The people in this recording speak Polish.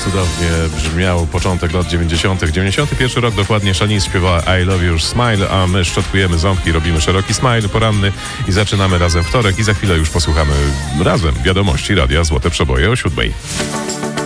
cudownie brzmiał początek lat 90. 91 rok dokładnie. Shanice śpiewała I Love Your Smile, a my szczotkujemy ząbki, robimy szeroki smile poranny i zaczynamy razem wtorek i za chwilę już posłuchamy razem wiadomości Radia Złote Przeboje o 7:00.